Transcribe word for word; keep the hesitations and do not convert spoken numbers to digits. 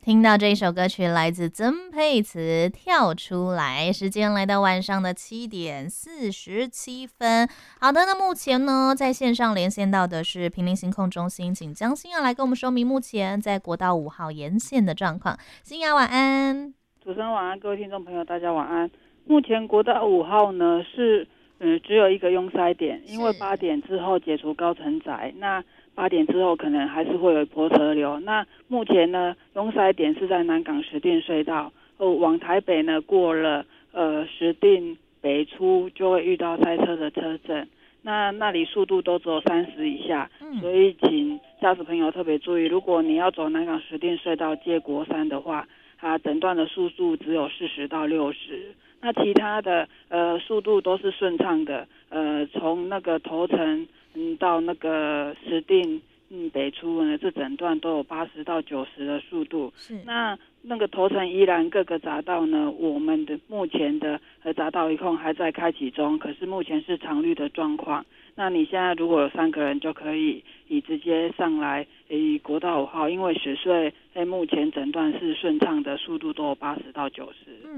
听到这一首歌曲来自曾沛慈，跳出来。时间来到晚上的七点四十七分。好的，那目前呢，在线上连线到的是屏林行控中心，请江欣雅来跟我们说明目前在国道五号沿线的状况。欣雅晚安。 主持人晚安，各位听众朋友大家晚安。目前国道五号呢是嗯只有一个拥塞点，因为八点之后解除高乘载，那八点之后可能还是会有一波车流。那目前呢，拥塞点是在南港石碇隧道，哦，往台北呢过了呃石碇北出就会遇到塞车的车阵，那那里速度都只有三十以下， 嗯、 所以请驾驶朋友特别注意，如果你要走南港石碇隧道接国三的话，它整段的速度只有四十到六十。那其他的呃速度都是顺畅的，呃从那个头城嗯到那个石碇嗯北出呢，这整段都有八十到九十的速度。 是那那个头城依然各个匝道呢，我们的目前的呃匝道一控还在开启中，可是目前是常绿的状况。那你现在如果有三个人就可以以直接上来以国道五号，因为雪隧在目前整段是顺畅的，速度都有八十到九十。